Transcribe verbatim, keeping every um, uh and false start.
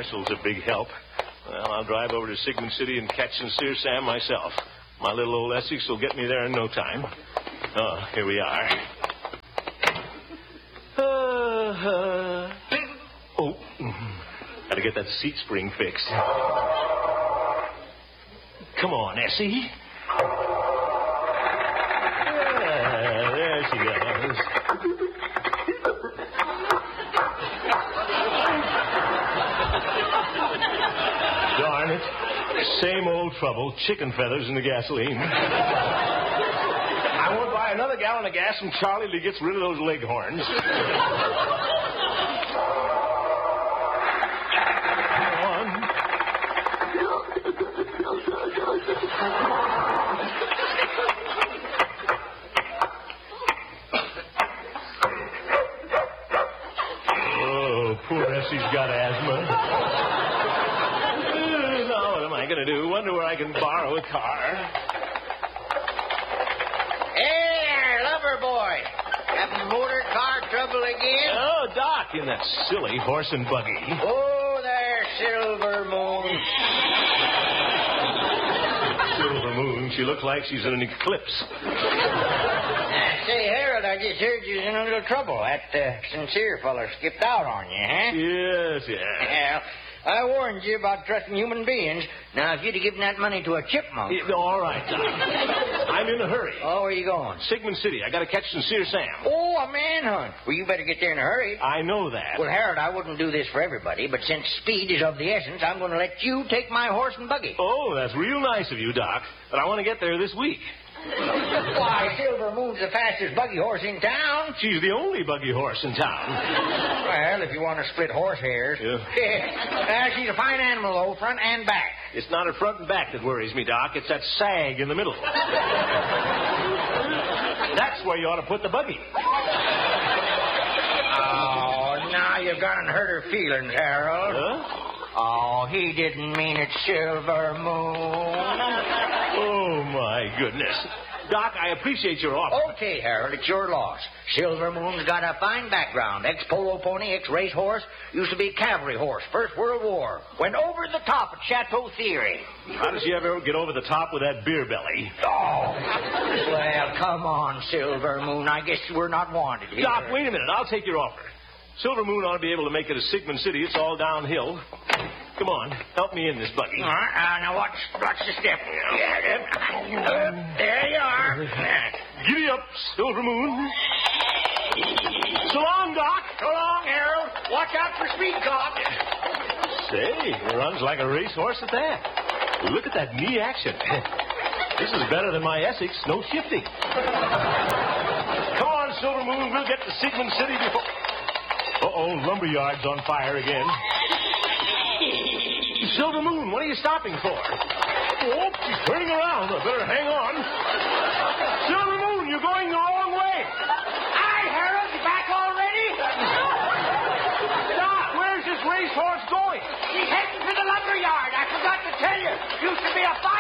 marshal's a big help. Well, I'll drive over to Sigmund City and catch Sincere Sam myself. My little old Essex will get me there in no time. Oh, here we are. Uh, uh, oh, gotta get that seat spring fixed. Come on, Essie. Yeah, there she goes. Darn it. Same old trouble. Chicken feathers in the gasoline. I won't buy another gallon of gas from Charlie till he gets rid of those leghorns. Come on. Oh, poor Essie's got asthma. Going to do? Wonder where I can borrow a car. Hey there, lover boy. Having motor car trouble again? Oh, Doc, in that silly horse and buggy. Oh, there, Silver Moon. Silver Moon. She looks like she's in an eclipse. Uh, say, Harold, I just heard you was in a little trouble. That uh, Sincere feller skipped out on you, huh? Yes, yes. Well, I warned you about trusting human beings. Now, if you'd have given that money to a chipmunk... Yeah, all right, Doc. I'm in a hurry. Oh, where are you going? Sigmund City. I got to catch Sincere Sam. Oh, a manhunt. Well, you better get there in a hurry. I know that. Well, Harold, I wouldn't do this for everybody, but since speed is of the essence, I'm going to let you take my horse and buggy. Oh, that's real nice of you, Doc. But I want to get there this week. Why, Silver Moon's the fastest buggy horse in town. She's the only buggy horse in town. Well, if you want to split horse hairs. Yeah. uh, she's a fine animal, though, front and back. It's not her front and back that worries me, Doc. It's that sag in the middle. That's where you ought to put the buggy. Oh, now you've gone and hurt her feelings, Harold. Huh? Oh, he didn't mean it, Silver Moon. Oh, my goodness. Doc, I appreciate your offer. Okay, Harold, it's your loss. Silver Moon's got a fine background. Ex-polo pony, ex-race horse. Used to be a cavalry horse. First World War. Went over the top at Chateau Thierry. How does she ever get over the top with that beer belly? Oh. Well, come on, Silver Moon. I guess we're not wanted here. Doc, wait a minute. I'll take your offer. Silver Moon ought to be able to make it to Sigmund City. It's all downhill. Come on, help me in this buggy. All right, uh, now watch, watch the step. Yeah, uh, there you are. Giddy up, Silver Moon. So long, Doc. So long, Harold. Watch out for speed cop. Say, he runs like a racehorse at that. Look at that knee action. This is better than my Essex. No shifting. Come on, Silver Moon. We'll get to Sigmund City before... Uh-oh, lumberyard's on fire again. Silver Moon, what are you stopping for? Oh, she's turning around. I better hang on. Silver Moon, you're going the wrong way. Aye, Harold, you back already? Doc, where's this racehorse going? He's heading for the lumberyard. I forgot to tell you. Used to be a